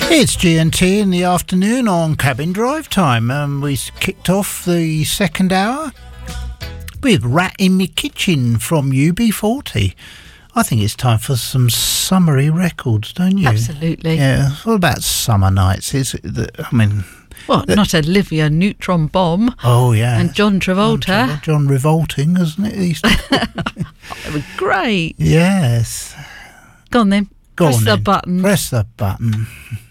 It's G&T in the afternoon on Cabin Drive Time. We kicked off the second hour with Rat in Me Kitchen from UB40. I think it's time for some summery records, don't you? Absolutely. Yeah. What about summer nights? Is it not Olivia Neutron Bomb? Oh, yeah. And John Travolta. John Revolting, isn't it? It was great. Yes. Go on then. Press the button. Press the button.